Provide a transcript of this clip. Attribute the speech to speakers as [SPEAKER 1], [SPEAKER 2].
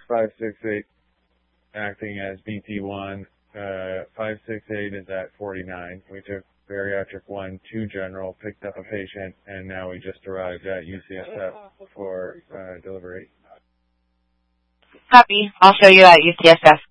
[SPEAKER 1] 568 acting as BT1. 568 is at 49. We took bariatric 1 to general, picked up a patient, and now we just arrived at UCSF for delivery.
[SPEAKER 2] Copy. I'll show you at UCSF.